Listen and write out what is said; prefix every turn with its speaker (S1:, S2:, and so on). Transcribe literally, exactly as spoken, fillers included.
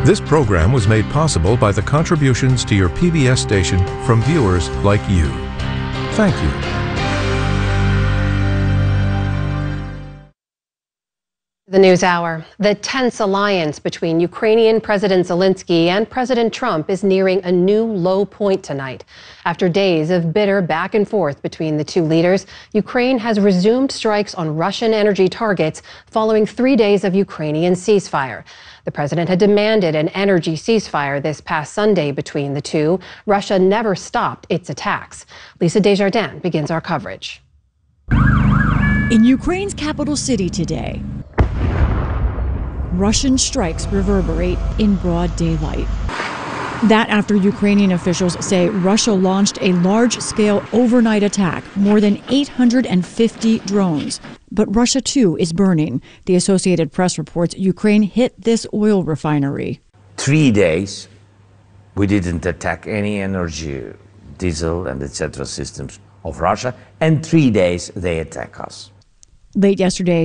S1: This program was made possible by the contributions to your P B S station from viewers like you. Thank you.
S2: The News Hour. The tense alliance between Ukrainian President Zelensky and President Trump is nearing a new low point tonight. After days of bitter back and forth between the two leaders, Ukraine has resumed strikes on Russian energy targets following three days of Ukrainian ceasefire. The president had demanded an energy ceasefire this past Sunday between the two. Russia never stopped its attacks. Lisa Desjardins begins our coverage.
S3: In Ukraine's capital city today, Russian strikes reverberate in broad daylight. That after Ukrainian officials say Russia launched a large-scale overnight attack, more than eight hundred fifty drones. But Russia, too, is burning. The Associated Press reports Ukraine hit this oil refinery.
S4: Three days, we didn't attack any energy, diesel and et cetera systems of Russia, and three days they attack us.
S3: Late yesterday,